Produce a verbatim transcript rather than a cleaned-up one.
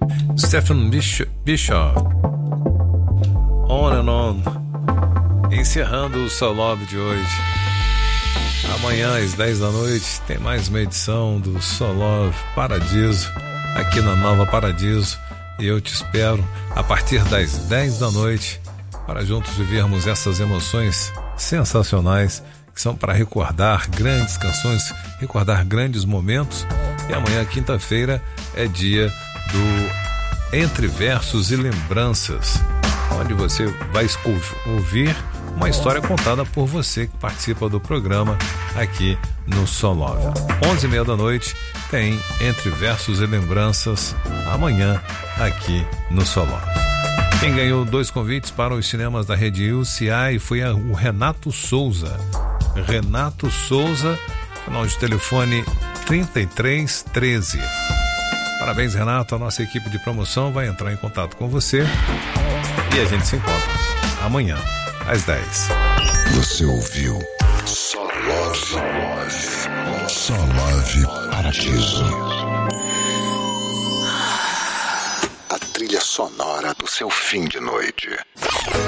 Stephen Bishop, On and On, encerrando o Soul Love de hoje. Amanhã às dez da noite tem mais uma edição do Soul Love Paradiso aqui na Nova Paradiso, e eu te espero a partir das dez da noite para juntos vivermos essas emoções sensacionais que são para recordar grandes canções, recordar grandes momentos. E amanhã, quinta-feira, é dia do Entre Versos e Lembranças, onde você vai ouvir uma história contada por você que participa do programa aqui no Soul Love. onze e meia da noite tem Entre Versos e Lembranças, amanhã aqui no Soul Love. Quem ganhou dois convites para os cinemas da Rede U C I foi o Renato Souza. Renato Souza, final de telefone trinta e três treze. Parabéns, Renato. A nossa equipe de promoção vai entrar em contato com você e a gente se encontra amanhã às dez. Você ouviu Soul Love, Soul Love Paradiso. A trilha sonora do seu fim de noite.